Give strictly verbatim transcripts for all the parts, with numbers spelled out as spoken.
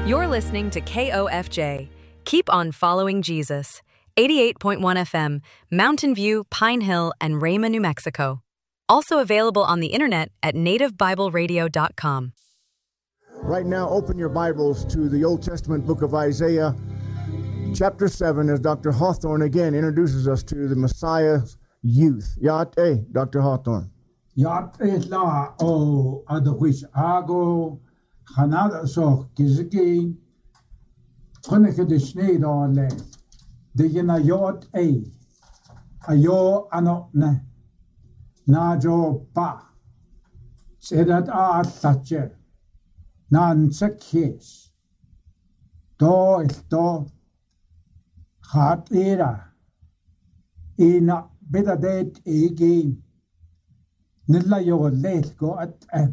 You're listening to K O F J. Keep on following Jesus. eighty-eight point one F M, Mountain View, Pine Hill, and Rama, New Mexico. Also available on the internet at native bible radio dot com. Right now, open your Bibles to the Old Testament book of Isaiah, chapter seven, as Doctor Hawthorne again introduces us to the Messiah's youth. Yat eh, Doctor Hawthorne. Yat eh la o adwish ago hanada so kiziki koneke de snee daar le de jena yot eh ayo ano ne na jo pa sedat a tatche nan sekhes do is do gaat era ina bedadet ege nilla yo let go at eh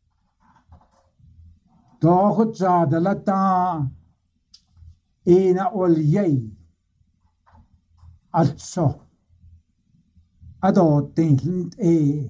do khutsa dalata ina ol yei also ado tinhint e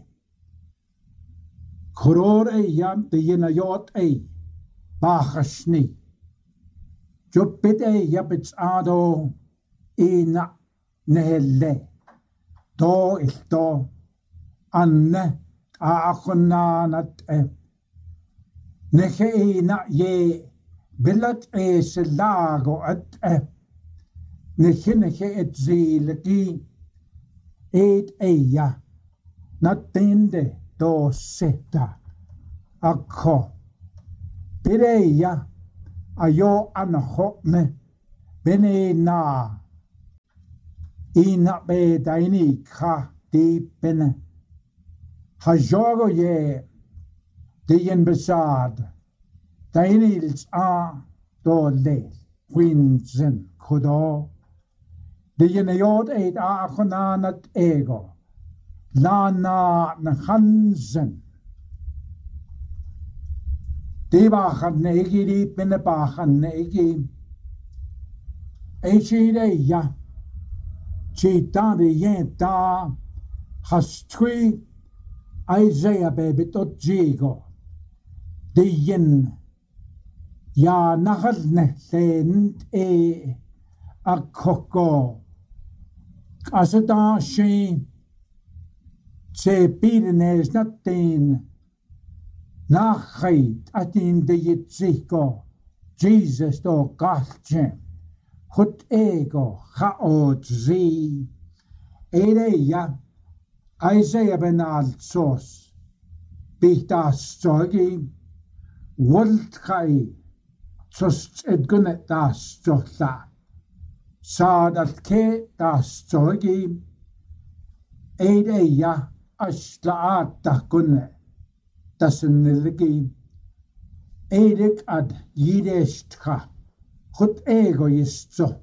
Koror e jam de jena jot e bachasni Jopit e japits ado ina nehelle do is do anne aachonanat e neche ina ye billat e selago at e neche neche et zileki et eia natende do seta akko pireia ayo anahome bene na ina be daini ka di bene hajogo ye dien besad dainils a do le winzen kodo dien yod et a khonanat ego Lana na Hansen. Die wagen negi die binnenbagen negi. Echide ja. Chita de yenta has twee Isaiah baby tot jigo. De yin ja nachal ne lent e a koko. Aseta shi Se bidenes natin nachait atin de yitziko Jesus do galche hut ego chaot zi ereia Isaiah benal sos bichtas zogi wolt chai sos et gunnet das zochla sad at ke das zogi ereia Ashlaata kunne tasnilgi erik ad yideshtka khut ego yisto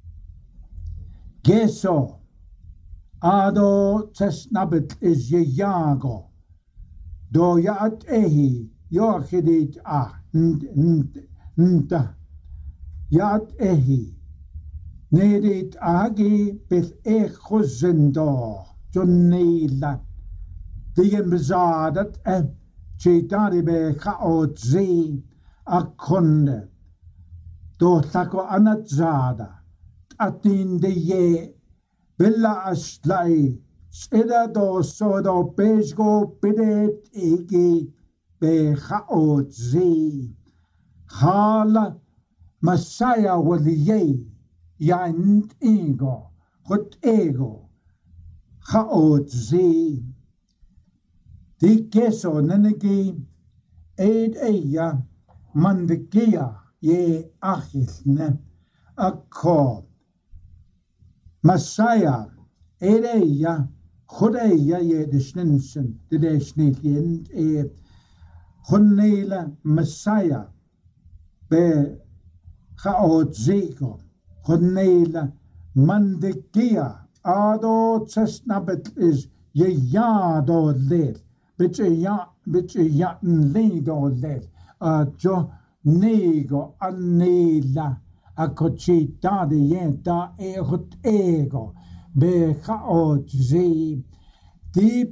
geso ado tsnabet is yago do yat ehi yochidit a nta yat ehi nedit agi bith echozendo Jonneila Dien bezadat en Chitari be chaot zi a konde. Do thako anat zada. Atin de ye billa aslai. Sida do sodo pesgo pidet igi be chaot zi. Hala Messiah wal ye yant ego. Hut ego. Chaot zi. Die keso nenegi eid eia mandegia ye achilne akko Messiah eid eia chodeia ye desnensen de desnetjent e chonele Messiah be chaot zego chonele mandegia ado tsesnabet is ye ya do led Bitche ya, bitche ya nledo led, a jo nego anela, a cochita de yenta e hot ego, be chaot zi, di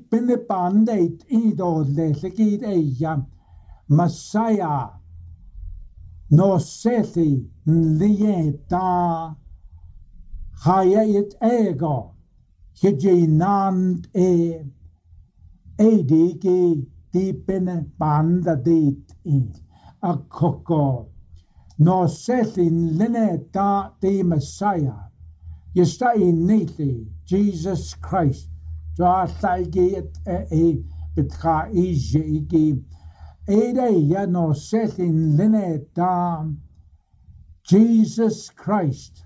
pinepandate ido led, legit eia, Messiah, Noseli lieta hayet ego hijinand e edigi dipene banda dit il akoko noseli lineta de Messiah yestai neatly Jesus Christ draagi et e betra igi Ede ya no setting lineta Jesus Christ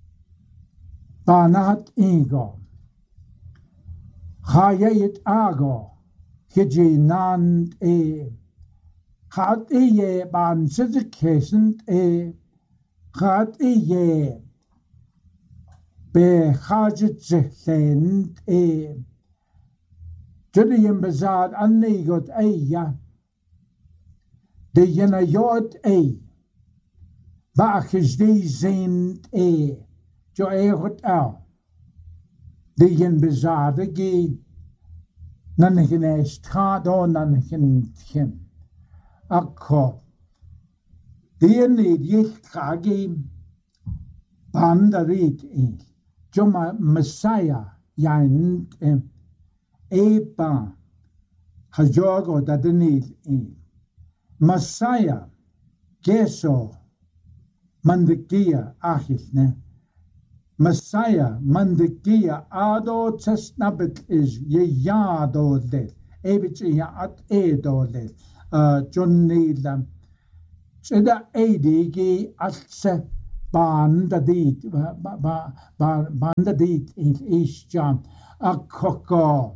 banat ego hayet ago hijinand e hat e ban sidkesend e hat e be hajet zend e Julian bezad anigot e ya de jena jod e baachis die zend e jo e goed au de jen bezade ge nanchen es trado nanchen chen akko de ne die trage bandarit e jo ma Messiah jain e ba hajogo da de ne e Messiah, Geso, Mandikia, Achithne. Messiah, Mandikia, Ado Chesnabit is ye yado let, Ebich ya at edo let, John Needlam. Cheda Edigi atse bandadit, bandadit in Ishjam, a koko.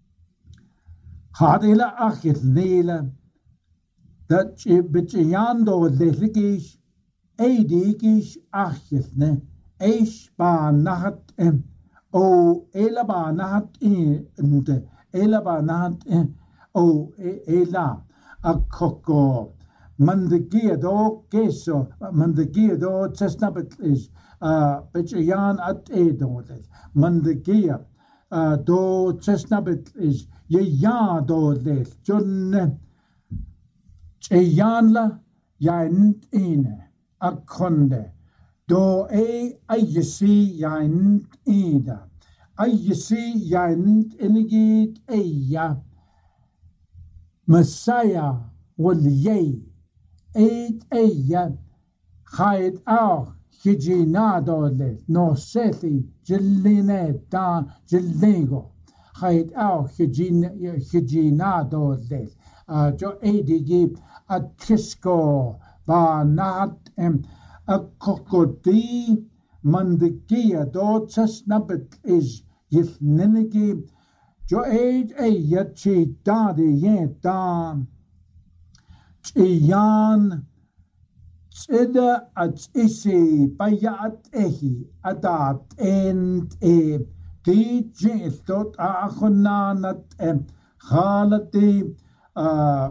Hadila Achith Neela. Dat je betjando legisch, edigisch achjesne, eis ba nacht em, o ela ba nacht in de, ela ba nacht em, o ela, a koko, man de geado geso, man de geado chestnabit is, uh, betjan at edolet, man de gea, uh, do chestnabit is, je ja do let, jonne, Ejanla jaint ene akonde do e ayesi jaint ida ayesi jaint enigit eya Messiah wol ye eet eya khayt au hijinado le no seti jilline da jilnego khayt au hijin hijinado le Uh, jo edigi a tisco ba nat em a kokodi mandigia do chesnabit is yif ninigi jo ed e yachi dadi yeta chiyan chida at isi bayat ehi adat and e di jistot a khonanat em khalati Uh,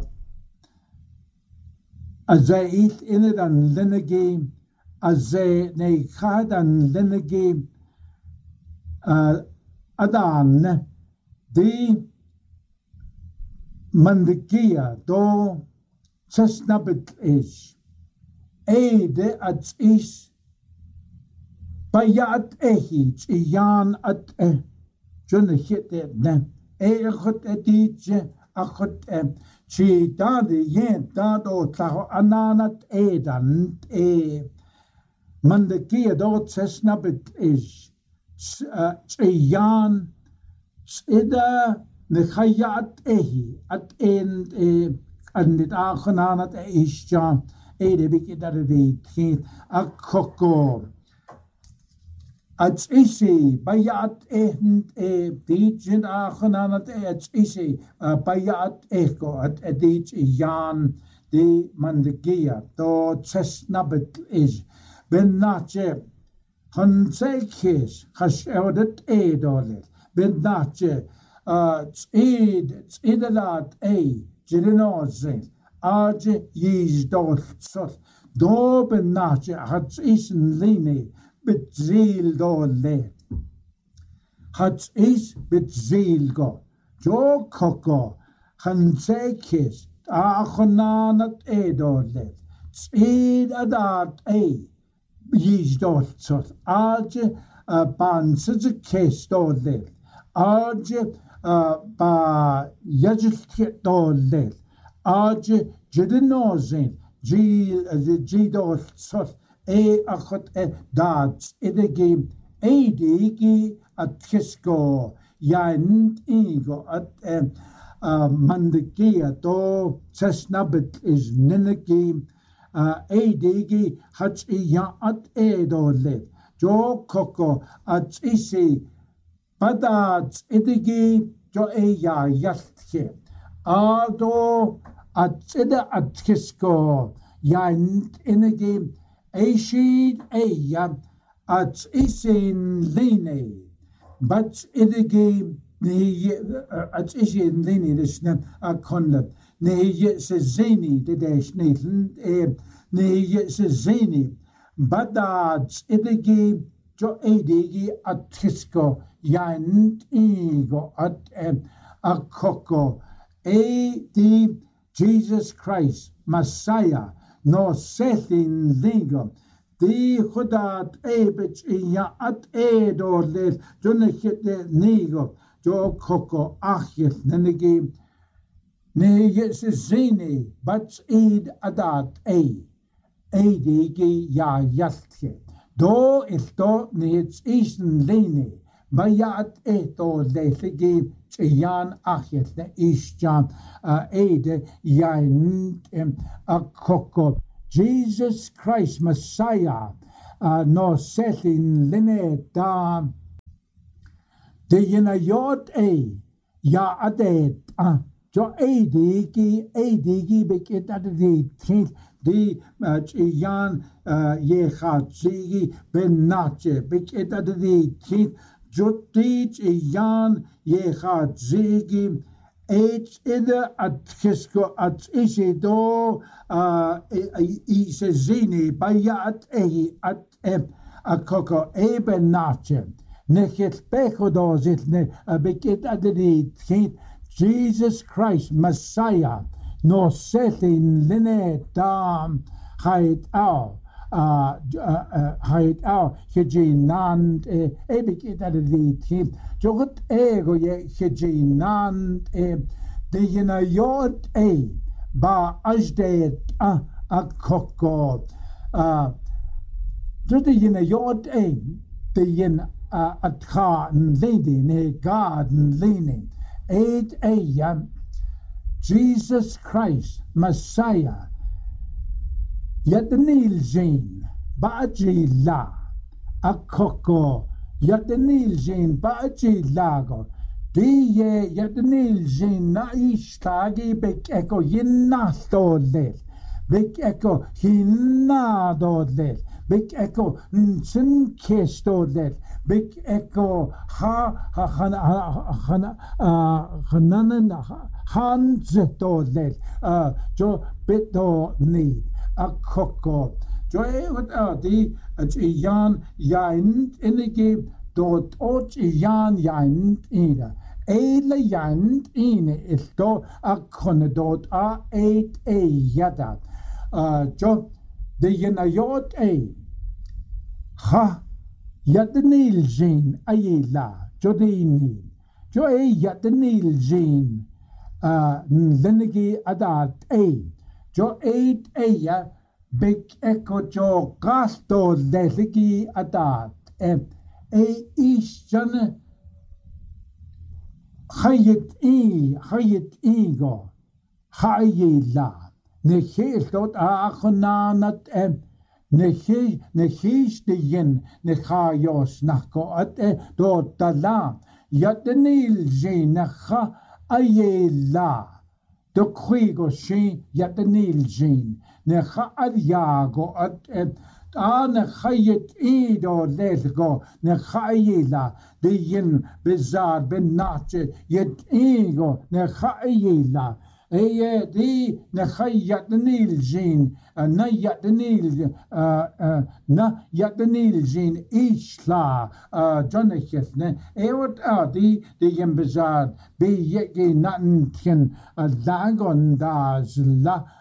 as they eat in it and lineage, as they had and lineage, uh, Adan, the Mandikia, do chestnut is, a de at is, Bayat ehich, Iyan at eh, Jun hit it, ne, a hot etich. Achot chi dadi yen dado tlaho ananat edan e mandekia do chesnabit is chiyan ida nechayat ehi at end e andit achananat e isja ede bikidari di akoko At isi bayat ehnt e dijin achananat e at isi bayat eko at edich yan di mandigia do chesnabit is ben nache hansekis hasheodet edolet ben nache id idalat e jirinoze aje yizdol sot do ben nache hat isen line Betzil do le. Hat is betzil go. Jo koko. Han sekis. Achonanat edo le. id adat e yij doltsot arje ban sije kes dolle arje ba yajil dolle arje jedinozin ji ji doltsot e achot e dat idegi eidigi at kisko yain igo at mandegia do chesnabit is ninegi eidigi hach iya at edole jo koko at isi padat idigi jo eya yaltke ado at ida at kisko yain inegi eishid eya at isin line but idigi ni at isin line desna a konlat ni se zeni de desh nitlen e ni se zeni badad idigi jo edigi at kisko yain ego at a koko e di Jesus Christ Messiah no sethin lingo di khudat ebech ya at edorle jonechete nigo jo koko achit nenegi ne yes zini but id adat e edigi ya yaltje do isto nits isen lene bayat eto lefigi yan achit ne isjan ede yain a koko Jesus Christ Messiah uh, no setting line da de yena yod e ya adet uh, jo edigi edigi bekit at the tenth di yan ye khatsi benache bekit at the tenth jotit yan ye khatsi H ide at kisko at isido uh ise zini bayat e at a koko eben nache nechet pechodo zitne a bekit adri tit Jesus Christ Messiah no setting line dam hait au uh hait au hijinan e bekit adri tit jogot ego ye hijinan e de yena yod e ba ajdet a a koko uh do de yena yod e de yen a tra lady ne garden leaning eight a yam Jesus Christ Messiah yet the nil jin ba ji la a koko yet the nil jin ba ji lago di ye yet the nil jin na ishtagi bek eko yinna stole bek eko hinna dodle bek eko nsin kestodle bek eko ha ha khana khana khanan han zetodle jo beto need a koko jo e wat di yan yain inige dot och yan yain ida ele yan ine isto a konedot a eight a yada jo de yenayot e ha yadnil jin ayela jodini jo e yadnil jin uh lenegi adat e jo eight e ya big echo jo gasto lenegi adat e e isjan hayet e hayet ego hayela ne heel tot a khonanat em ne he ne hees de yen ne khayos nako at e dot tala yatnil jin kha ayela de krigo shin yatnil jin ne kha adyago at e a ne khayet e do lesgo ne khayela de yen bizar ben nache yet ego ne khayela Eye di ne khayat nil jin na yat nil na yat nil jin ishla jonekes ne e wat a di de yembezad be yegi natten lagon da zla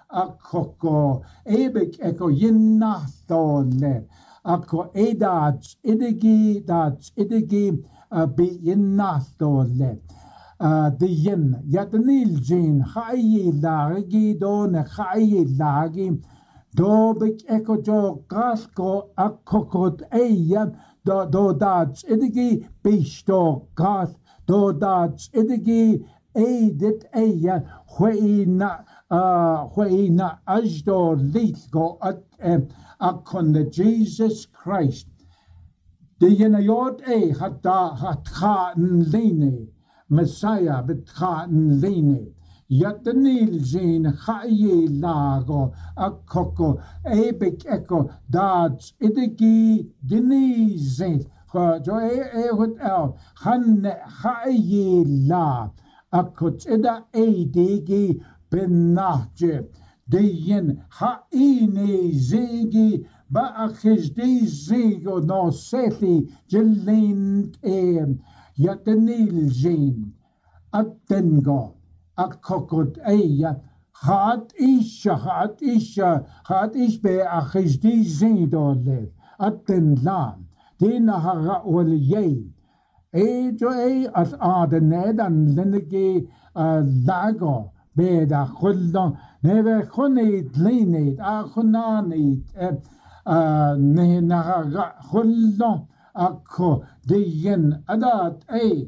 Akoko ebek eko yinnatole. Ako edats idigi dats idigi be yinnatole. The yin yatanil jin hayi lagi don hayi lagi dobik eko jo gasko akokot eya do do dats idigi bisto gas do dats idigi edit eya huina huina ajdo litgo at akon the Jesus Christ the yenayot e hatta hatka nline Messiah betga nline yatanil jin haye lago akoko ebek eko dats idigi dinizet jo e e hot el han haye la akot ida edigi benachje de yen haine zegi ba akhisdi zego no seti jelint e yatanil jin atengo akokot eya hat isha hat isha hat ish be akhisdi zedole aten lam dina hara ol ye e jo e as adened an lenegi lago be da khullo neve khunit linit a khunanit ne na khullo akko de yen adat e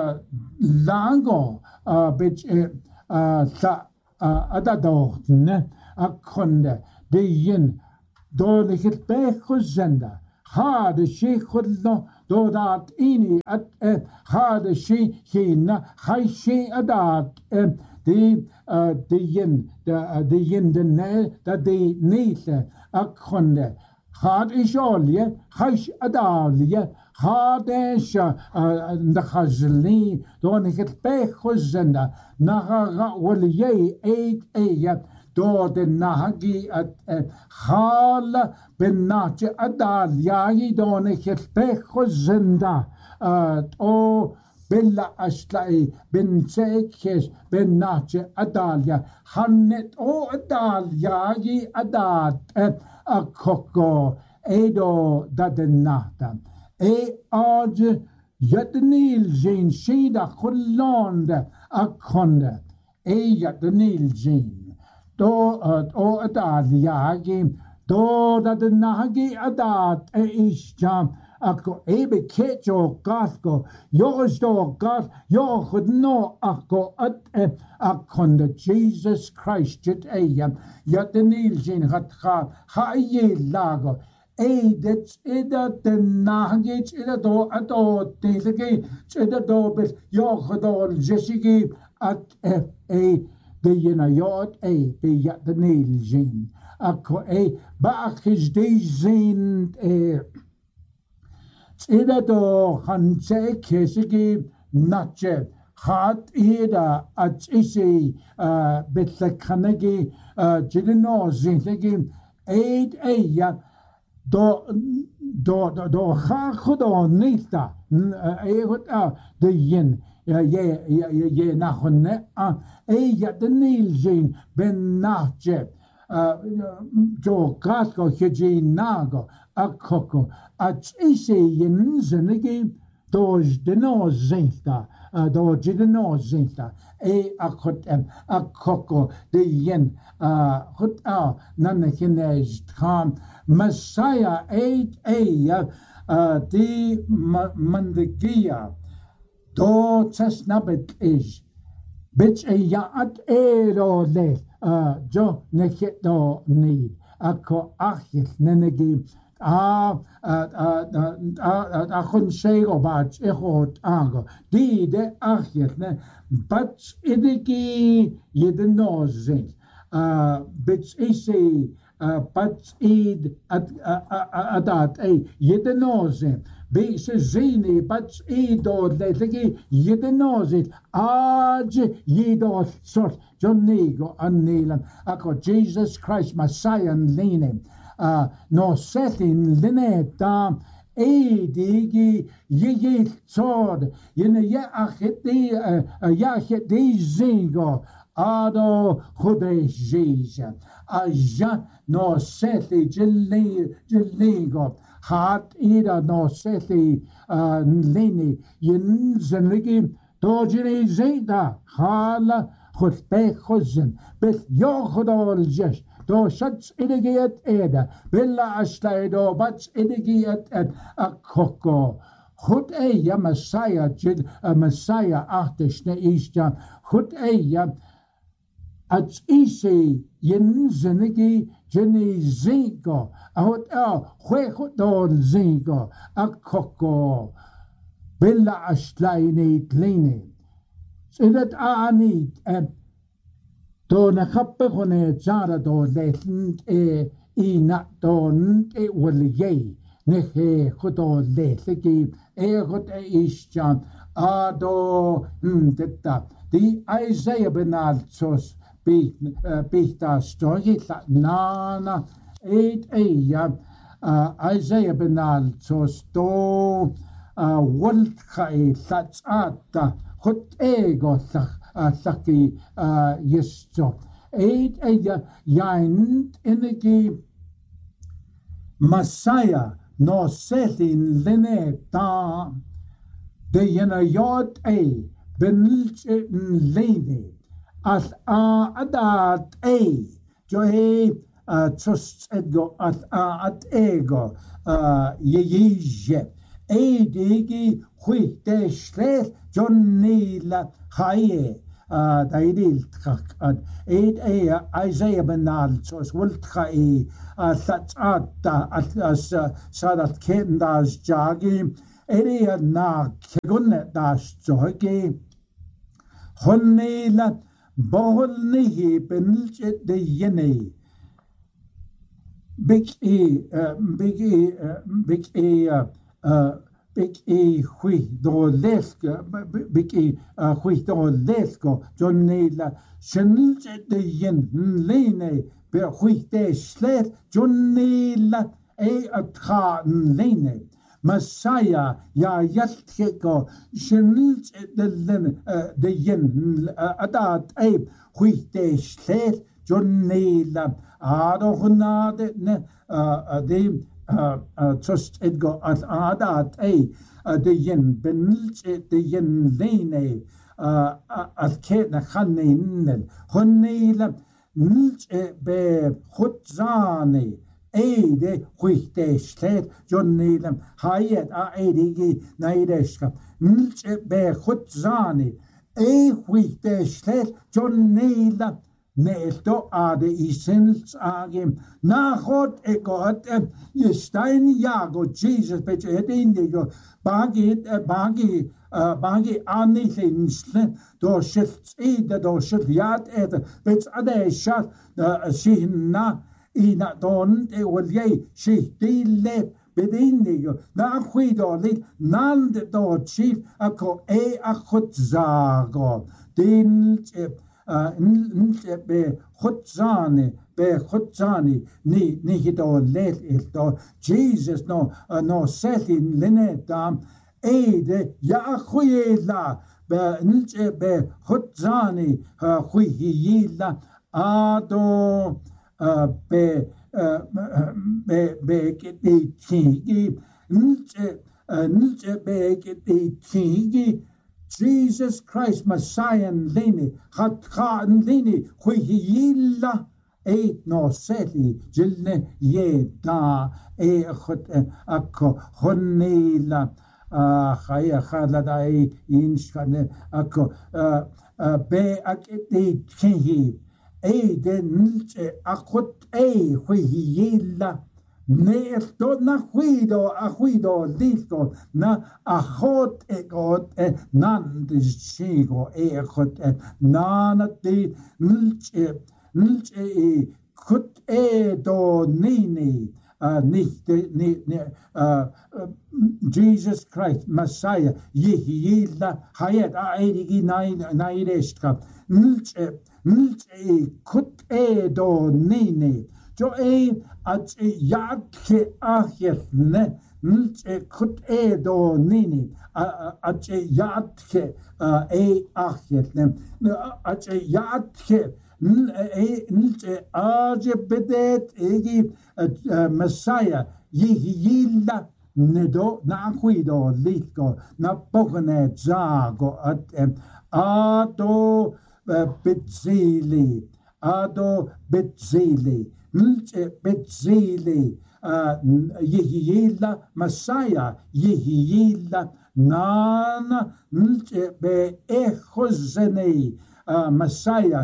lago bich sa adadort ne akkonde de yen do ligt be khuzenda ha de she khullo do dat ini at ha de she hina hay she adat de de yen de yen de ne dat de nile akkonde had is olje huis adalje had is de gazeli door het pechozenda naga olje eet eet door de nagi at hal benatje adalje door het pechozenda o bella ashlai ben sekes ben nache adalja hannet o adalja gi adat akoko edo dadenata e aj yatnil jin shida kullonde akonde e yatnil jin do o adalja gi do dadenagi adat e ishjam Akko ebe kecho gasko yosto gas yo could no akko at akon the Jesus Christ jit eyam yat the nilzin hat ha haye lago e that's ida the nagit ida do ato tezegi ida do bes yo godol jesigi at a the yenayot e be yat the nilzin akko e baakis de zin e Ida do hanse kesigi natche hat ida at isi betlekanegi jidino zinlegi eid eya do do do ha khudo nita e hot a de yin ye ye ye nachne a eya de nilzin ben natche jo kasko hiji nago akoko at ise yin zinigi doj de no zinta doj de no zinta e akot em akoko de yin hut a nanakinej tham Messiah eight a di mandigia do tsnabet is bitch e ya at ero le jo nekhet do need akko achis nenegi a a khun shego bach ehot ango di de achis ne bach idiki yednoze bitch ise bach id adat e yednoze be se zini bach ido letegi yednoze aj yedo sort Jonigo annilan ako Jesus Christ Messiah leaning uh, no setting lineta edigi ye sword yene ya acheti ya acheti zingo ado Khudeja, Aja no Seti Jeligo, Hat Ida no Seti Lini, Yin Zenligi, Dojini Zeta, Hala Khutbechozen, Beth Yochodol Jesh. Do shats idigiet eda, Billa Ashtaido, Bats idigiet et a koko. Hut eja Messiah, jid a Messiah achtishne isja, Hut eja at isi yin zinigi jini zigo, a hut el, Huechudol zigo, a koko. Billa Ashtlaini klini. Sidat aanit, and Do na kappe hone zara do lethend e I na do e waliye nehe kudo lethegi e hot e isjan a do detta di Isaiah benaltsos bita story nana eight eia Isaiah benaltsos do walt kai sats ata hot ego sach Saki Yesto. Eight a yain inigi Messiah no setting lene ta de yena yod a benilch in lene as a adat a jo e trust edgo at at ego ye e digi hui de schlecht John Nila Haye daidil trak ad eight a Isaiah benal sos wultka e sat at as sadat kendas jagi area na kegunne das jogi honnela boholni benilch de yene big e big e big e Big e hui do lesko, big e hui do lesko, John Nila, Shenilche de yen lene, be hui de slet, John Nila, e atra lene, Messiah, ya yatkeko, Shenilche de len, de yen, adat e hui de slet, John Nila, Adohunade, ne, de, trust edgo at adat a de yen benilch de yen lene at ket na khanin honnela nilch be khutzane e de khuyte shlet jonnelam hayet a edigi naideshka nilch be khutzane e khuyte shlet jonnela Neelto ade isens agem nachot egot je stein jago Jesus bet het indigo bagi bagi bagi aninsle do shift ide do shift yat et bet ade shat sihna ina don e wolje shitile bedindigo na khuido lit nand do chief ako e akhot zago din be khutzane be khutzane ni ni hito let ilto Jesus no no setin leneta ede ya khuyela be nche be khutzane khuyila ado be be be kiti tigi nche nche be kiti tigi Jesus Christ Messiah lini khat khan lini khuyilla e no seti jilne ye da e khot akko khonnila khaya khala dai inshane akko be akiti thingi e de nche akot e khuyilla ne esto na huido a huido listo na a hot e god e nan discigo e hot e nana de nilche nilche e kut e do nini nicht ni Jesus Christ Messiah yihila hayat a edigi nai naireshka nilche nilche e kut e do nini Jo e at yake achef ne nils e kut e do nini at e yatke e achet nem at e yatke nils e aje bedet egi Messiah yihila nedo na cuido litko na pogone zago at ato bitzili ado bitzili nils e bitzili yihila Messiah yihila nana nlte be echozene Messiah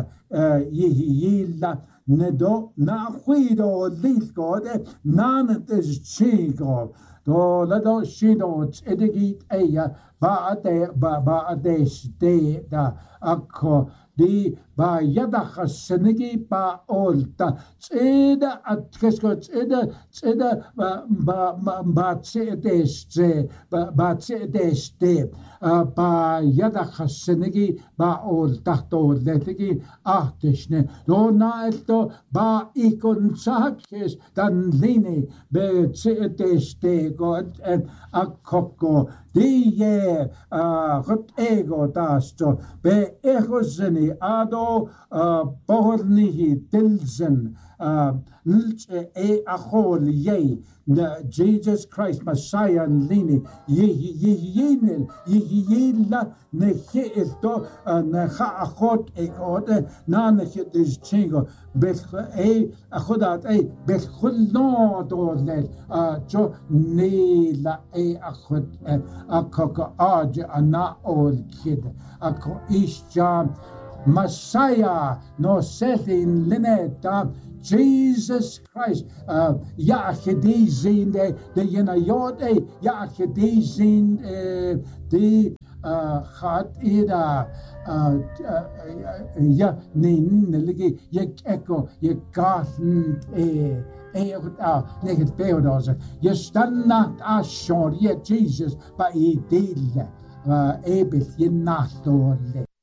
yihila nedo na huido litgo de nana des chigo do la do shido edegit eya ba ade ba ba ade ste da akko di ba yadach senegi ba olta tseda atkesko tseda tseda ba ba ba tsedeste ba ba tsedeste ba yadach senegi ba olta to letegi achtesne do na elto ba ikon sakes dan line be tsedeste go en akko di ye got ego dasto be echozeni ado bornihi tilzen nilche e achol ye Jesus Christ Messiah lini yinil yinila ne heto ne achot e ode na ne dis chingo bet e achodat e bet khulno do le jo ne la e achot akko aj ana ol kid akko isja Messiah no setting lineta Jesus Christ ya gedizin de de yenayode ya gedizin de gaat ida ja nin ligi je ekko je gaten e e ah neget beodos je stannat a shor je Jesus ba idille ebel je nachtole